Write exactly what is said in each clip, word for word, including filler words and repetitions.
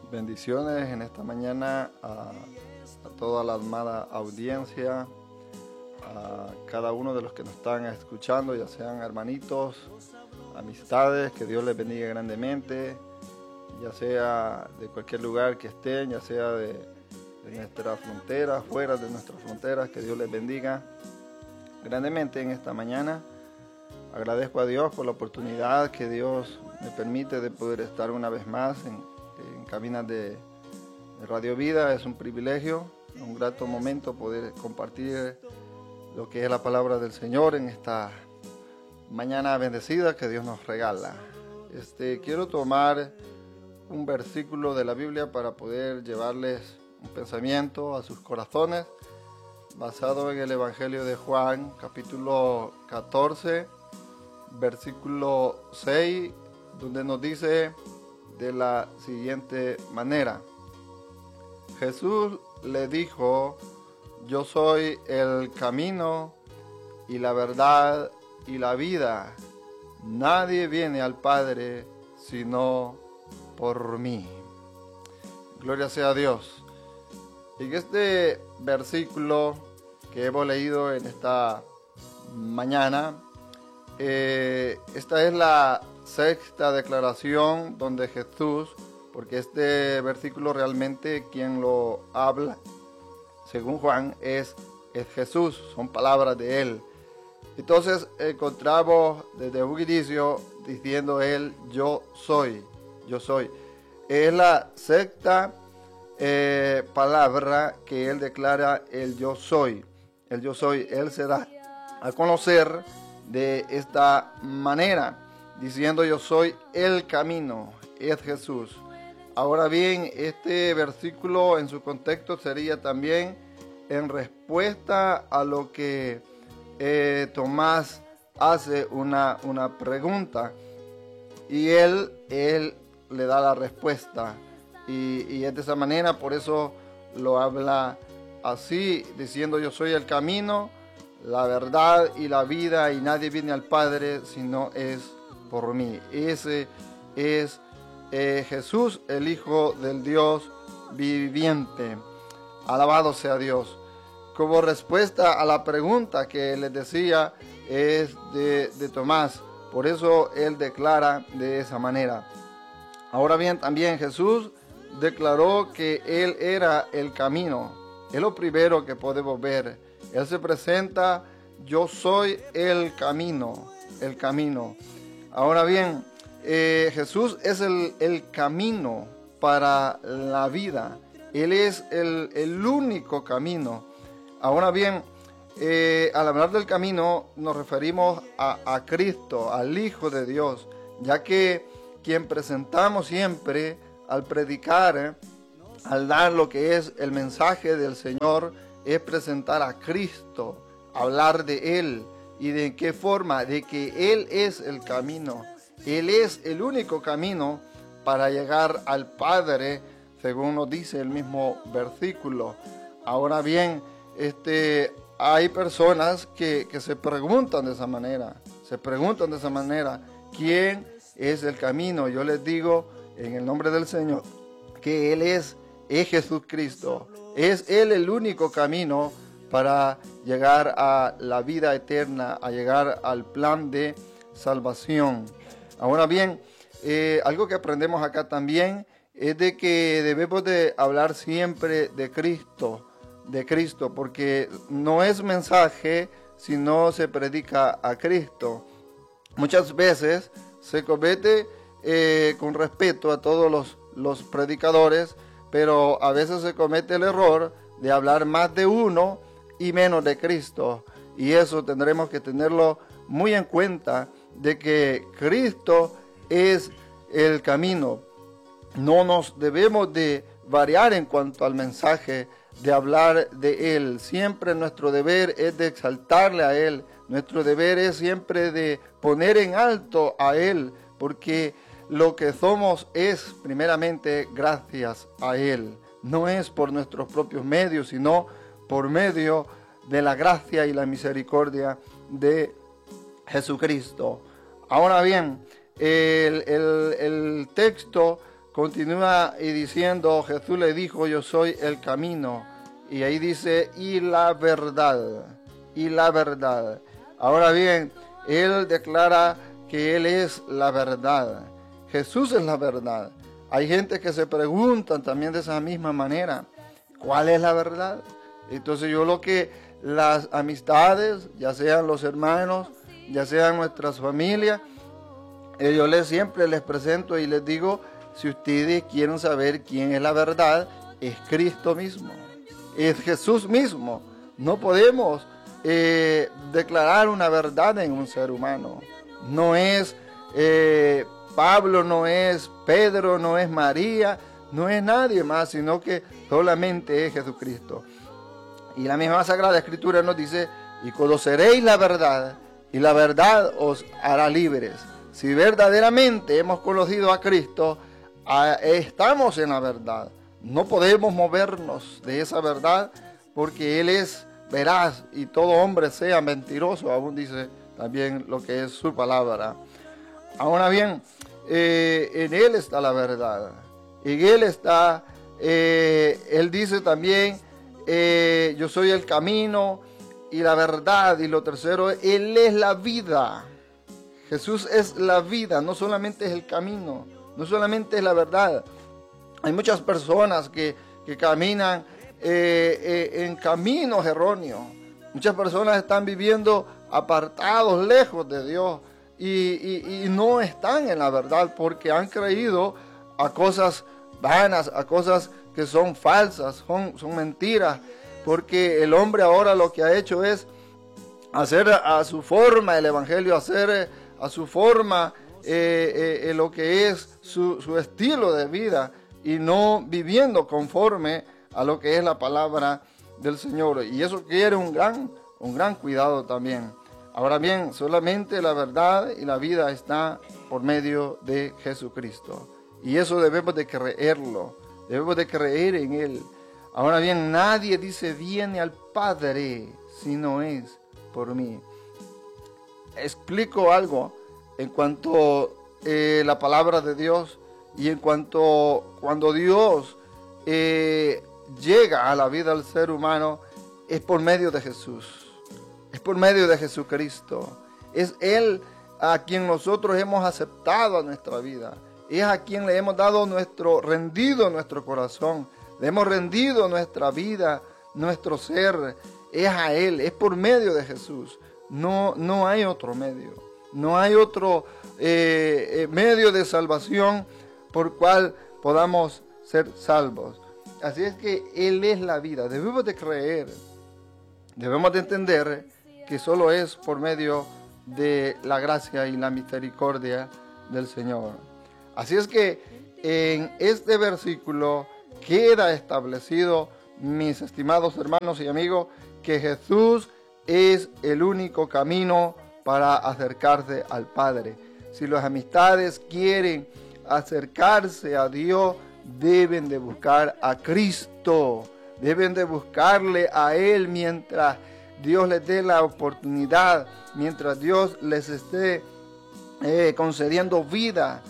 Bendiciones en esta mañana a, a toda la amada audiencia, a cada uno de los que nos están escuchando, ya sean hermanitos, amistades, que Dios les bendiga grandemente, ya sea de cualquier lugar que estén, ya sea de, de nuestras fronteras, fuera de nuestras fronteras, que Dios les bendiga grandemente en esta mañana. Agradezco a Dios por la oportunidad que Dios me permite de poder estar una vez más en, en cabinas de, de Radio Vida. Es un privilegio, un grato momento poder compartir lo que es la palabra del Señor en esta mañana bendecida que Dios nos regala. Este, quiero tomar un versículo de la Biblia para poder llevarles un pensamiento a sus corazones, basado en el Evangelio de Juan, capítulo catorce, versículo seis, donde nos dice de la siguiente manera: Jesús le dijo: yo soy el camino y la verdad y la vida. Nadie viene al Padre sino por mí. Gloria sea a Dios. En este versículo que hemos leído en esta mañana, eh, esta es la sexta declaración donde Jesús, porque este versículo realmente quien lo habla, según Juan, es, es Jesús, son palabras de él. Entonces encontramos desde un inicio diciendo él: yo soy, yo soy. Es la sexta eh, palabra que él declara, el yo soy. El yo soy, él se da a conocer de esta manera, diciendo: yo soy el camino, es Jesús. Ahora bien, este versículo en su contexto sería también en respuesta a lo que eh, Tomás hace una, una pregunta, y él, él le da la respuesta, y, y es de esa manera, por eso lo habla así, diciendo: yo soy el camino, la verdad y la vida, y nadie viene al Padre si no es por mí. Ese es eh, Jesús, el Hijo del Dios viviente. Alabado sea Dios. Como respuesta a la pregunta que les decía es de, de Tomás, por eso él declara de esa manera. Ahora bien, también Jesús declaró que él era el camino. Es lo primero que podemos ver. Él se presenta: yo soy el camino, el camino. Ahora bien, eh, Jesús es el, el camino para la vida. Él es el, el único camino. Ahora bien, eh, al hablar del camino nos referimos a, a Cristo, al Hijo de Dios, ya que quien presentamos siempre al predicar, eh, al dar lo que es el mensaje del Señor, es presentar a Cristo, hablar de Él. ¿Y de qué forma? De que Él es el camino. Él es el único camino para llegar al Padre, según nos dice el mismo versículo. Ahora bien, este, hay personas que, que se preguntan de esa manera, se preguntan de esa manera, ¿quién es el camino? Yo les digo, en el nombre del Señor, que Él es, es Jesucristo. Es Él el único camino para llegar a la vida eterna, a llegar al plan de salvación. Ahora bien, eh, algo que aprendemos acá también es de que debemos de hablar siempre de Cristo, de Cristo, porque no es mensaje si no se predica a Cristo. Muchas veces se comete eh, con respeto a todos los, los predicadores, pero a veces se comete el error de hablar más de uno y menos de Cristo. Y eso tendremos que tenerlo muy en cuenta, de que Cristo es el camino. No nos debemos de variar en cuanto al mensaje, de hablar de Él. Siempre nuestro deber es de exaltarle a Él. Nuestro deber es siempre de poner en alto a Él, porque lo que somos es primeramente gracias a Él. No es por nuestros propios medios, sino por medio de la gracia y la misericordia de Jesucristo. Ahora bien, el, el, el texto continúa y diciendo, Jesús le dijo, yo soy el camino. Y ahí dice, y la verdad, y la verdad. Ahora bien, Él declara que Él es la verdad. Jesús es la verdad. Hay gente que se preguntan también de esa misma manera, ¿cuál es la verdad? Entonces yo lo que las amistades, ya sean los hermanos, ya sean nuestras familias, eh, yo les siempre les presento y les digo, si ustedes quieren saber quién es la verdad, es Cristo mismo, es Jesús mismo. No podemos eh, declarar una verdad en un ser humano. No es eh, Pablo, no es Pedro, no es María, no es nadie más, sino que solamente es Jesucristo. Y la misma Sagrada Escritura nos dice, y conoceréis la verdad, y la verdad os hará libres. Si verdaderamente hemos conocido a Cristo, a, estamos en la verdad. No podemos movernos de esa verdad, porque Él es veraz, y todo hombre sea mentiroso, aún dice también lo que es su palabra. Ahora bien, eh, en Él está la verdad. En Él está, eh, Él dice también, eh, yo soy el camino y la verdad. Y lo tercero, Él es la vida. Jesús es la vida, no solamente es el camino, no solamente es la verdad. Hay muchas personas que, que caminan eh, eh, en caminos erróneos. Muchas personas están viviendo apartados, lejos de Dios. Y, y, y no están en la verdad porque han creído a cosas vanas, a cosas que son falsas, son, son mentiras, porque el hombre ahora lo que ha hecho es hacer a, a su forma el evangelio, hacer a su forma eh, eh, lo que es su, su estilo de vida y no viviendo conforme a lo que es la palabra del Señor, y eso quiere un gran, un gran cuidado también. Ahora bien, solamente la verdad y la vida está por medio de Jesucristo. Y eso debemos de creerlo, debemos de creer en Él. Ahora bien, nadie dice viene al Padre si no es por mí. Explico algo en cuanto a eh, la palabra de Dios y en cuanto cuando Dios eh, llega a la vida del ser humano, es por medio de Jesús. Es por medio de Jesucristo. Es Él a quien nosotros hemos aceptado a nuestra vida. Es a quien le hemos dado nuestro, rendido nuestro corazón. Le hemos rendido nuestra vida, nuestro ser. Es a Él, es por medio de Jesús. No, no hay otro medio. No hay otro eh, eh, medio de salvación por cual podamos ser salvos. Así es que Él es la vida. Debemos de creer. Debemos de entender que solo es por medio de la gracia y la misericordia del Señor. Así es que en este versículo queda establecido, mis estimados hermanos y amigos, que Jesús es el único camino para acercarse al Padre. Si las amistades quieren acercarse a Dios, deben de buscar a Cristo, deben de buscarle a Él mientras Dios les dé la oportunidad, mientras Dios les esté eh, concediendo vida.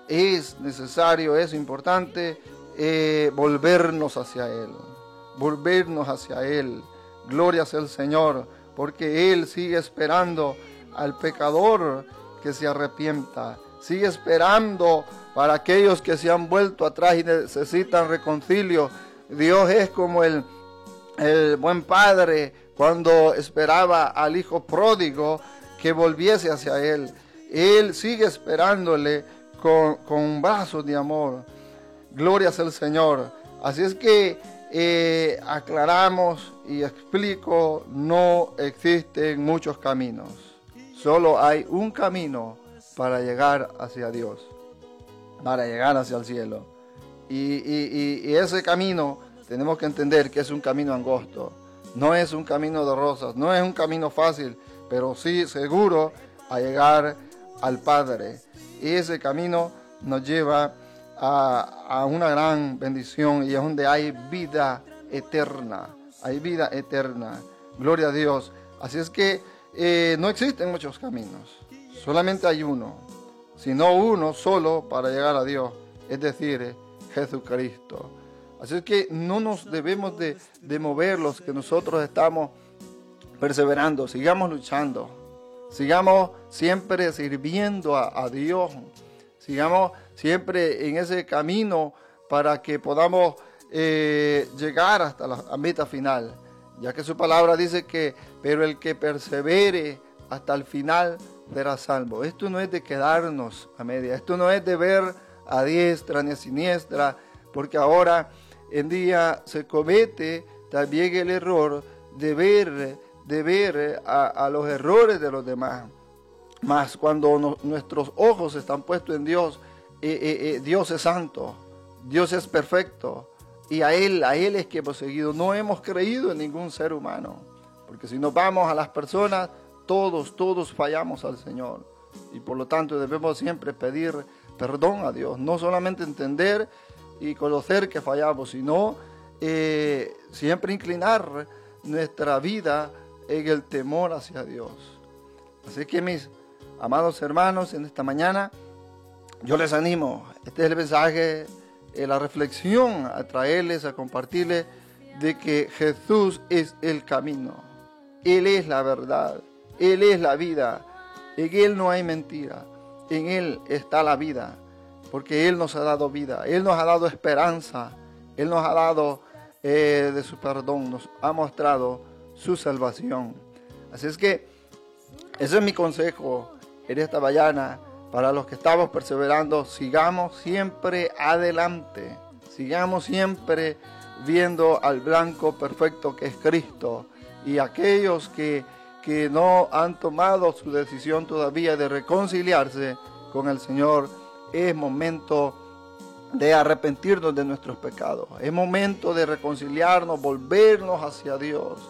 Es necesario, es importante eh, volvernos hacia Él, volvernos hacia Él. Gloria sea el Señor, porque Él sigue esperando al pecador que se arrepienta, sigue esperando para aquellos que se han vuelto atrás y necesitan reconcilio. Dios es como el, el buen padre cuando esperaba al hijo pródigo que volviese hacia Él. Él sigue esperándole con, con brazos de amor. Gloria sea el Señor. Así es que eh, aclaramos y explico, no existen muchos caminos. Solo hay un camino para llegar hacia Dios, para llegar hacia el cielo. Y, y, y, y ese camino tenemos que entender que es un camino angosto. No es un camino de rosas, no es un camino fácil, pero sí seguro a llegar al Padre. Y ese camino nos lleva a, a una gran bendición y es donde hay vida eterna. Hay vida eterna. Gloria a Dios. Así es que eh, no existen muchos caminos. Solamente hay uno. Sino uno solo para llegar a Dios. es decir, Jesucristo. Así es que no nos debemos de, de mover los que nosotros estamos perseverando, sigamos luchando, sigamos siempre sirviendo a, a Dios, sigamos siempre en ese camino para que podamos eh, llegar hasta la meta final, ya que su palabra dice que, pero el que persevere hasta el final será salvo. Esto no es de quedarnos a media, esto no es de ver a diestra ni a siniestra, porque ahora en día se comete también el error de ver, de ver a, a los errores de los demás. Mas cuando no, nuestros ojos están puestos en Dios, eh, eh, eh, Dios es santo, Dios es perfecto, y a Él, a Él es que hemos seguido. No hemos creído en ningún ser humano, porque si nos vamos a las personas, todos, todos fallamos al Señor, y por lo tanto debemos siempre pedir perdón a Dios, no solamente entender y conocer que fallamos, sino eh, siempre inclinar nuestra vida en el temor hacia Dios. Así que mis amados hermanos, en esta mañana yo les animo, este es el mensaje, eh, la reflexión a traerles, a compartirles de que Jesús es el camino, Él es la verdad, Él es la vida, en Él no hay mentira, en Él está la vida, porque Él nos ha dado vida, Él nos ha dado esperanza, Él nos ha dado eh, de su perdón, nos ha mostrado su salvación. Así es que ese es mi consejo en esta mañana para los que estamos perseverando. Sigamos siempre adelante, sigamos siempre viendo al blanco perfecto que es Cristo, y aquellos que, que no han tomado su decisión todavía de reconciliarse con el Señor, es momento de arrepentirnos de nuestros pecados, es momento de reconciliarnos, volvernos hacia Dios.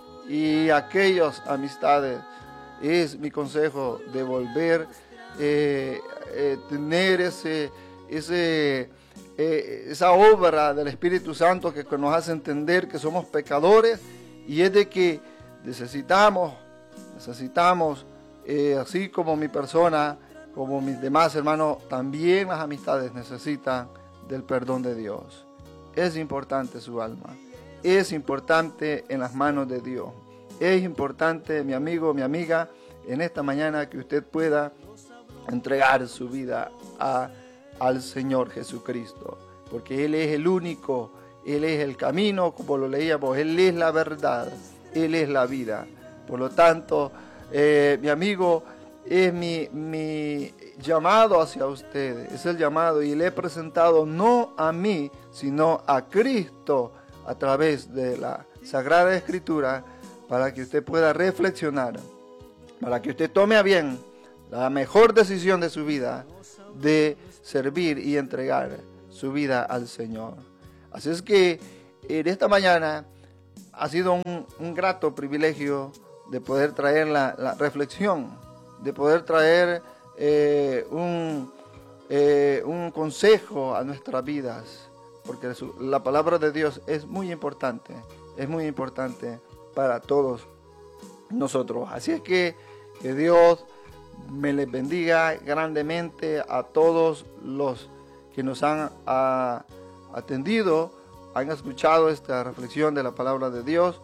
Y aquellas amistades, es mi consejo de volver, eh, eh, tener ese, ese, eh, esa obra del Espíritu Santo que nos hace entender que somos pecadores, y es de que necesitamos, necesitamos, eh, así como mi persona, como mis demás hermanos, también las amistades necesitan del perdón de Dios. Es importante su alma, es importante en las manos de Dios. Es importante, mi amigo, mi amiga, en esta mañana que usted pueda entregar su vida a, al Señor Jesucristo, porque Él es el único, Él es el camino, como lo leíamos, Él es la verdad, Él es la vida. Por lo tanto, eh, mi amigo, es mi, mi llamado hacia usted, es el llamado, y le he presentado no a mí, sino a Cristo a través de la Sagrada Escritura, para que usted pueda reflexionar, para que usted tome a bien la mejor decisión de su vida, de servir y entregar su vida al Señor. Así es que en esta mañana ha sido un, un grato privilegio de poder traer la, la reflexión, de poder traer eh, un, eh, un consejo a nuestras vidas, porque su, la palabra de Dios es muy importante, es muy importante para todos nosotros. Así es que que Dios me les bendiga grandemente a todos los que nos han a, atendido, han escuchado esta reflexión de la palabra de Dios,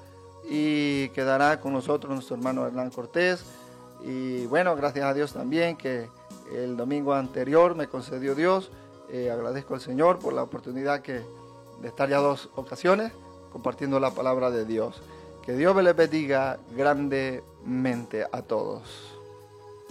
y quedará con nosotros nuestro hermano Hernán Cortés. Y bueno, gracias a Dios también que el domingo anterior me concedió Dios. Eh, agradezco al Señor por la oportunidad que, de estar ya dos ocasiones compartiendo la palabra de Dios. Que Dios me les bendiga grandemente a todos.